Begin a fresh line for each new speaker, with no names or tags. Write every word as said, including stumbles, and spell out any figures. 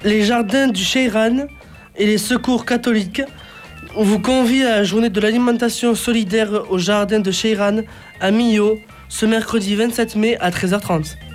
Les jardins du Cheyran et les secours catholiques vous convient à la journée de l'alimentation solidaire au jardin de Cheyran à Millau ce mercredi vingt-sept mai à treize heures trente.